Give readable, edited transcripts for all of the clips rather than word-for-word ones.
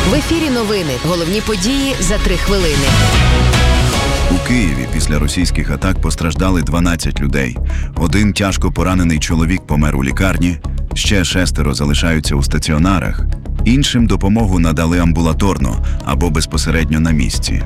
В ефірі новини. Головні події за 3 хвилини. У Києві після російських атак постраждали 12 людей. 1 тяжко поранений чоловік помер у лікарні, ще 6 залишаються у стаціонарах. Іншим допомогу надали амбулаторно або безпосередньо на місці.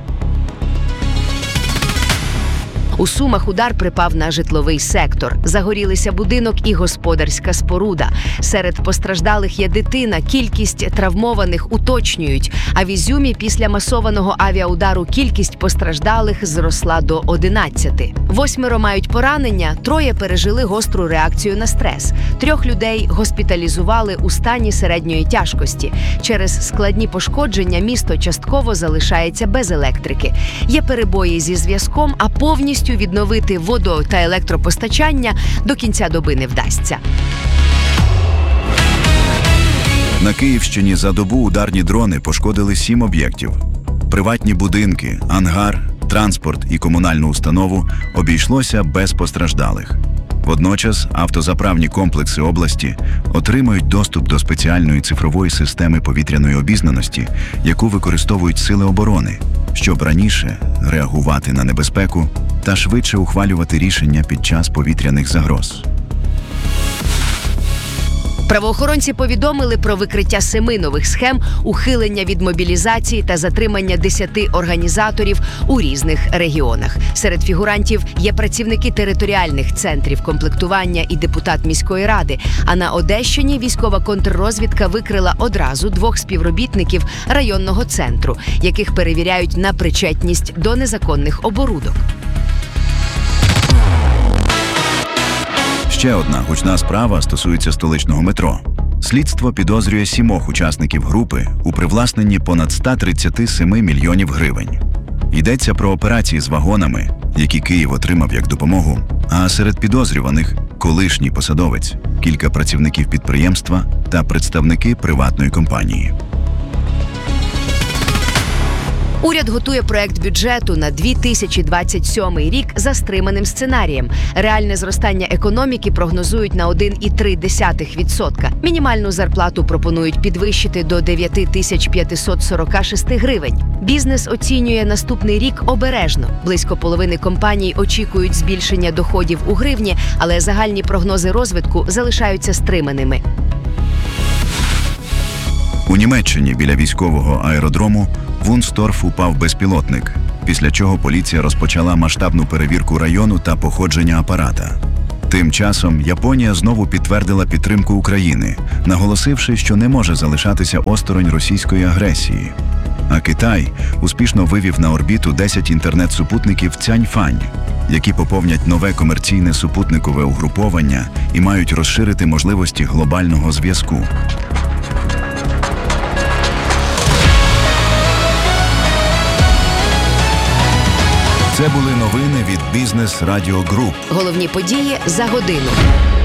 У Сумах удар припав на житловий сектор. Загорілися будинок і господарська споруда. Серед постраждалих є дитина, кількість травмованих уточнюють. А в Ізюмі після масованого авіаудару кількість постраждалих зросла до 11. 8 мають поранення, 3 пережили гостру реакцію на стрес. 3 людей госпіталізували у стані середньої тяжкості. Через складні пошкодження місто частково залишається без електрики. Є перебої зі зв'язком, а повністю відновити водо- та електропостачання до кінця доби не вдасться. На Київщині за добу ударні дрони пошкодили 7 об'єктів. Приватні будинки, ангар, транспорт і комунальну установу обійшлося без постраждалих. Водночас автозаправні комплекси області отримають доступ до спеціальної цифрової системи повітряної обізнаності, яку використовують сили оборони, щоб раніше реагувати на небезпеку та швидше ухвалювати рішення під час повітряних загроз. Правоохоронці повідомили про викриття 7 нових схем ухилення від мобілізації та затримання 10 організаторів у різних регіонах. Серед фігурантів є працівники територіальних центрів комплектування і депутат міської ради. А на Одещині військова контррозвідка викрила одразу 2 співробітників районного центру, яких перевіряють на причетність до незаконних оборудок. Ще одна гучна справа стосується столичного метро. Слідство підозрює 7 учасників групи у привласненні понад 137 мільйонів гривень. Йдеться про операції з вагонами, які Київ отримав як допомогу, а серед підозрюваних – колишній посадовець, кілька працівників підприємства та представники приватної компанії. Уряд готує проект бюджету на 2027 рік за стриманим сценарієм. Реальне зростання економіки прогнозують на 1,3%. Мінімальну зарплату пропонують підвищити до 9546 гривень. Бізнес оцінює наступний рік обережно. Близько половини компаній очікують збільшення доходів у гривні, але загальні прогнози розвитку залишаються стриманими. У Німеччині біля військового аеродрому в Вунсторф упав безпілотник, після чого поліція розпочала масштабну перевірку району та походження апарата. Тим часом Японія знову підтвердила підтримку України, наголосивши, що не може залишатися осторонь російської агресії. А Китай успішно вивів на орбіту 10 інтернет-супутників Цяньфань, які поповнять нове комерційне супутникове угруповання і мають розширити можливості глобального зв'язку. Це були новини від Бізнес Радіо Груп. Головні події за годину.